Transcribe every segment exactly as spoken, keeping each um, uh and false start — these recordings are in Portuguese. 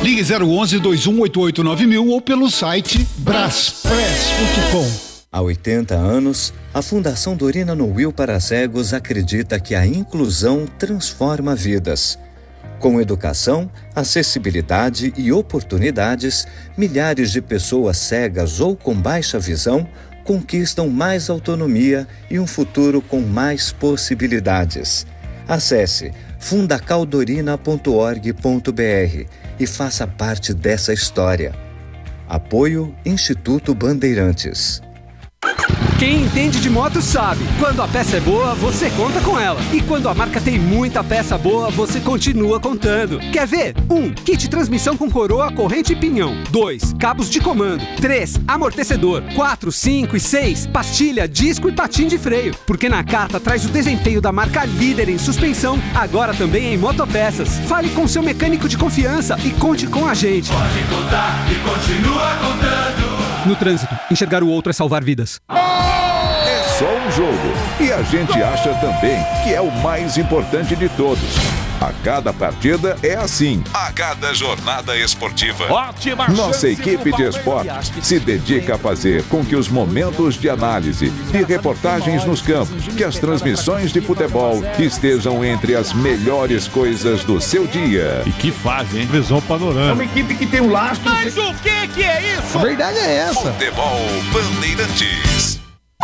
Ligue zero onze, dois um oito oito nove mil ou pelo site braspress ponto com. Há oitenta anos, a Fundação Dorina Noil para Cegos acredita que a inclusão transforma vidas. Com educação, acessibilidade e oportunidades, milhares de pessoas cegas ou com baixa visão conquistam mais autonomia e um futuro com mais possibilidades. Acesse fundacaldorina ponto org ponto br e faça parte dessa história. Apoio Instituto Bandeirantes. Quem entende de moto sabe, quando a peça é boa, você conta com ela. E quando a marca tem muita peça boa, você continua contando. Quer ver? um. Kit transmissão com coroa, corrente e pinhão. dois. Cabos de comando. três. Amortecedor. quatro, cinco e seis. Pastilha, disco e patim de freio. Porque na carta traz o desempenho da marca líder em suspensão, agora também em motopeças. Fale com seu mecânico de confiança e conte com a gente. Pode contar e continua contando. No trânsito, enxergar o outro é salvar vidas. É só um jogo. E a gente acha também que é o mais importante de todos. A cada partida é assim. A cada jornada esportiva. Ótima Nossa equipe de esportes se dedica a fazer com que os momentos de análise, de reportagens nos campos, que as transmissões de futebol estejam entre as melhores coisas do seu dia. E que fase, hein? Visão panorâmica. É uma equipe que tem um lastro. Mas o que que é isso? A verdade é essa. Futebol Bandeirantes.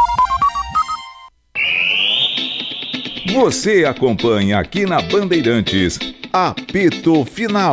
Você acompanha aqui na Bandeirantes, Apito Final.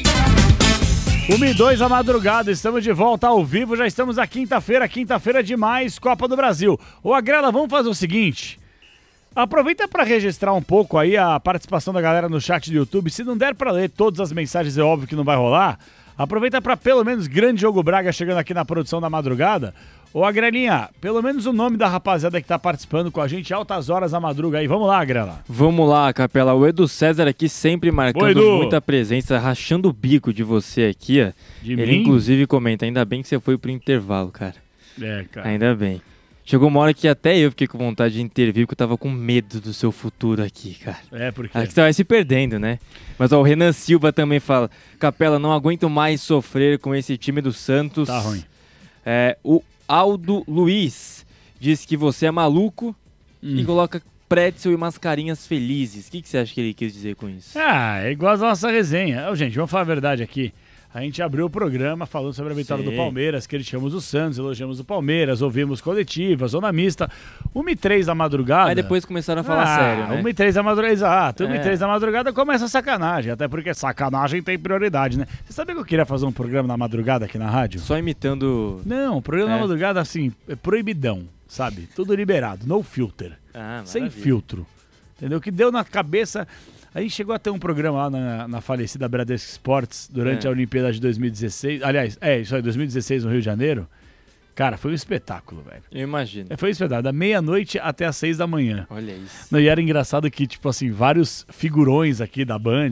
uma e dois da madrugada, estamos de volta ao vivo, já estamos na quinta-feira, quinta-feira de mais Copa do Brasil. Ô Agrela, vamos fazer o seguinte, aproveita para registrar um pouco aí a participação da galera no chat do YouTube, se não der para ler todas as mensagens, é óbvio que não vai rolar, aproveita para pelo menos Grande Jogo Braga chegando aqui na produção da madrugada. Ô Agrelinha, pelo menos o nome da rapaziada que tá participando com a gente altas horas da madruga aí. Vamos lá, Agrela. Vamos lá, Capela. O Edu César aqui sempre marcando Oi, muita presença, rachando o bico de você aqui, ó. De Ele mim? inclusive comenta, ainda bem que você foi pro intervalo, cara. É, cara. Ainda bem. Chegou uma hora que até eu fiquei com vontade de intervir, porque eu tava com medo do seu futuro aqui, cara. É, porque... Acho que você vai se perdendo, né? Mas ó, o Renan Silva também fala, Capela, não aguento mais sofrer com esse time do Santos. Tá ruim. É, o Aldo Luiz diz que você é maluco hum. e coloca pretzel e mascarinhas felizes. O que, que você acha que ele quis dizer com isso? Ah, é igual a nossa resenha. Ô, gente, vamos falar a verdade aqui. A gente abriu o programa falando sobre a vitória Sim. do Palmeiras, criticamos o Santos, elogiamos o Palmeiras, ouvimos coletiva, zona mista, uma e três da madrugada. Aí depois começaram a falar ah, sério, né? uma e três da madrugada, exato. uma É. e três da madrugada começa a sacanagem, até porque sacanagem tem prioridade, né? Você sabia que eu queria fazer um programa na madrugada aqui na rádio? Só imitando... Não, programa É. na madrugada, assim, é proibidão, sabe? Tudo liberado, no filter. Ah, sem maravilha. filtro. Entendeu? O que deu na cabeça... A gente chegou a ter um programa lá na, na falecida Bradesco Esportes durante É. a Olimpíada de dois mil e dezesseis. Aliás, é, isso aí, dois mil e dezesseis no Rio de Janeiro. Cara, foi um espetáculo, velho. Eu imagino. É, foi um espetáculo, da meia-noite até as seis da manhã. Olha isso. Não, e era engraçado que, tipo assim, vários figurões aqui da Band,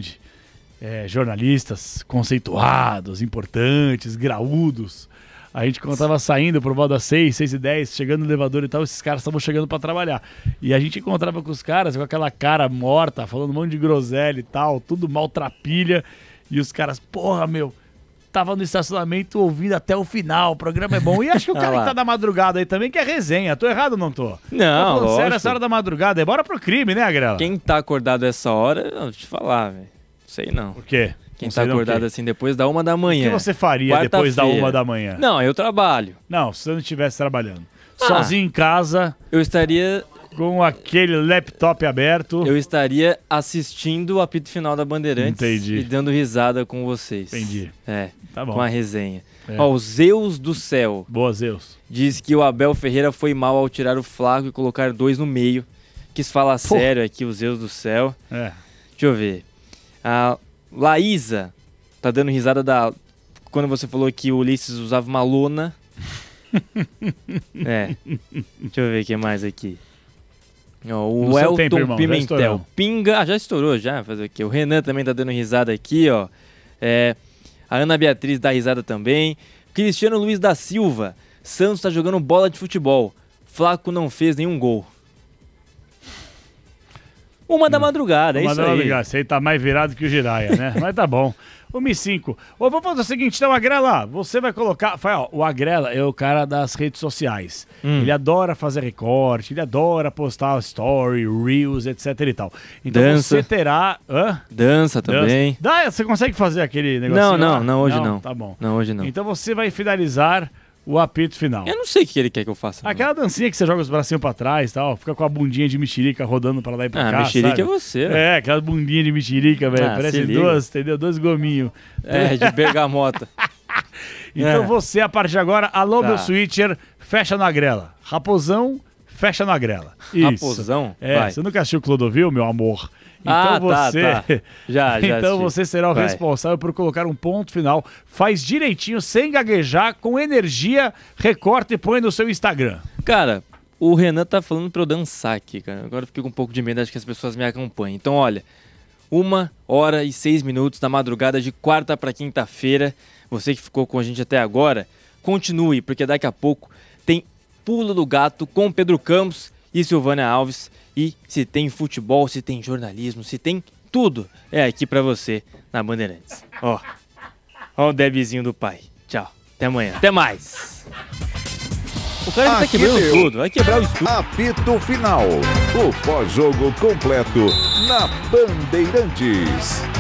é, jornalistas conceituados, importantes, graúdos. A gente, quando tava saindo por volta das seis, seis e dez, chegando no elevador e tal, esses caras estavam chegando pra trabalhar. E a gente encontrava com os caras com aquela cara morta, falando um monte de groselha e tal, tudo maltrapilha. E os caras, porra, meu, tava no estacionamento ouvindo até o final, o programa é bom. E acho que o cara Ah lá. que tá da madrugada aí também, que é resenha. Tô errado ou não tô? Não, tô falando sério, lógico. essa hora da madrugada, é bora pro crime, né, Agrela? Quem tá acordado essa hora, não, deixa eu te falar, velho. Sei não. Por quê? Quem Não tá sei não o acordado quê. assim depois da uma da manhã. O que você faria depois da Quarta-feira. uma da manhã? Não, eu trabalho. Não, se você não estivesse trabalhando. Ah. Sozinho em casa, Eu estaria, com aquele laptop aberto. eu estaria assistindo o apito final da Bandeirantes Entendi. e dando risada com vocês. Entendi. É, Tá bom. com a resenha. É. Ó, o Zeus do Céu Boa, Zeus. diz que o Abel Ferreira foi mal ao tirar o Flaco e colocar dois no meio. Quis falar Pô. sério aqui, o Zeus do Céu. É. Deixa eu ver. A Laísa tá dando risada da quando você falou que o Ulisses usava uma lona. É. Deixa eu ver o que mais aqui. Ó, o No seu Elton tempo, irmão, já Pimentel. estourou. Pinga. Ah, já estourou, já. Fazer o quê? O Renan também tá dando risada aqui, ó. É, a Ana Beatriz dá risada também. Cristiano Luiz da Silva. Santos tá jogando bola de futebol. Flaco não fez nenhum gol. Uma da madrugada, é Uma isso da aí. madrugada. Você aí tá mais virado que o Jiraya, né? Mas tá bom. uma e cinco. Ô, vamos fazer o seguinte, então, Agrela, você vai colocar... Fala, ó, o Agrela é o cara das redes sociais. Hum. Ele adora fazer recorte, ele adora postar story, reels, etc e tal. Então Dança. você terá... Hã? Dança também. Dança. Dá, você consegue fazer aquele negocinho Não, não, lá? não, hoje não. não. Tá bom. Não, hoje não. Então você vai finalizar o apito final. Eu não sei o que ele quer que eu faça. Aquela não. dancinha que você joga os bracinhos pra trás e tal, fica com a bundinha de mexerica rodando pra lá e pra ah, cá, mexerica sabe? é você. É, aquela bundinha de mexerica, velho. Ah, Parece duas, entendeu? Dois gominhos. É, de bergamota. Então é. você, a partir de agora, alô, tá. meu switcher, fecha na grela. Raposão, fecha na grela. Isso. Raposão? É, Vai. você nunca assistiu Clodovil, meu amor? Então ah, você, tá, tá. Já, já então assisti. você será o Vai. responsável por colocar um ponto final. Faz direitinho, sem gaguejar, com energia, recorta e põe no seu Instagram. Cara, o Renan tá falando pra eu dançar aqui, cara. Agora eu fiquei com um pouco de medo, acho que as pessoas me acompanhem. Então, olha, uma hora e seis minutos da madrugada de quarta pra quinta-feira. Você que ficou com a gente até agora, continue, porque daqui a pouco tem Pulo do Gato com Pedro Campos e Silvânia Alves. E se tem futebol, se tem jornalismo, se tem tudo, é aqui pra você na Bandeirantes. Ó, ó o Debzinho do pai. Tchau, até amanhã. Até mais. O cara já tá quebrando deu. tudo, vai quebrar o estúdio. Apito final, o pós-jogo completo na Bandeirantes.